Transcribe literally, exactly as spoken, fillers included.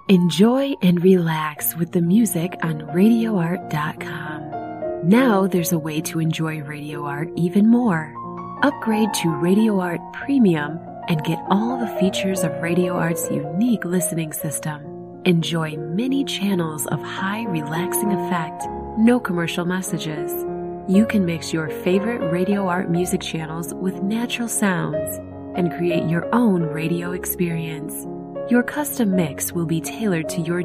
Enjoy and relax with the music on radio art dot com. Now there's a way to enjoy Radio Art even more. Upgrade to Radio Art Premium and get all the features of Radio Art's unique listening system. Enjoy many channels of high relaxing effect, no commercial messages. You can mix your favorite Radio Art music channels with natural sounds and create your own radio experience. Your custom mix will be tailored to your